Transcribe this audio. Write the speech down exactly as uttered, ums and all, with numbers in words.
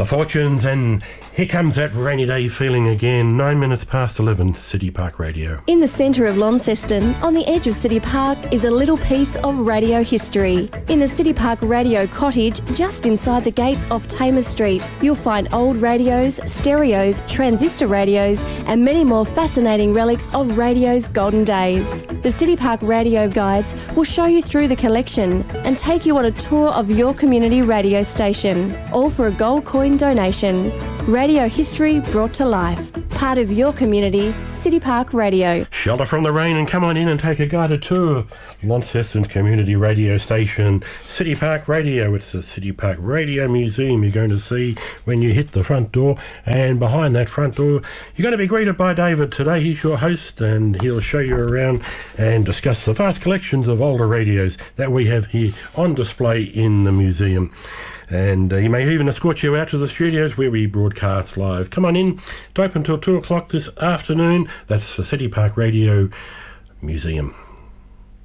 The Fortunes, and here comes that rainy day feeling again. Nine minutes past eleven, City Park Radio. In the centre of Launceston, on the edge of City Park, is a little piece of radio history. In the City Park Radio Cottage, just inside the gates off Tamer Street, you'll find old radios, stereos, transistor radios, and many more fascinating relics of radio's golden days. The City Park Radio Guides will show you through the collection and take you on a tour of your community radio station, all for a gold coin donation. Radio history brought to life. Part of your community, City Park Radio. Shelter from the rain and come on in and take a guided tour of Launceston's community radio station, City Park Radio. It's the City Park Radio Museum you're going to see when you hit the front door, and behind that front door you're going to be greeted by David today. He's your host and he'll show you around and discuss the vast collections of older radios that we have here on display in the museum. And uh, he may even escort you out to the studios where we broadcast live. Come on in. It's open till two o'clock this afternoon. That's the City Park Radio Museum.